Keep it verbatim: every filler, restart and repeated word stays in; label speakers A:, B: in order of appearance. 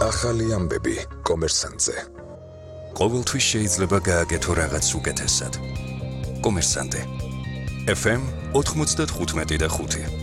A: ახალი ამბები კომერსანტზე.
B: ყოველთვის შეიძლება გააკეთო რაღაც უკეთესად. კომერსანტე. ეფ ემ ოთხმოცდათხუთმეტი და ხუთი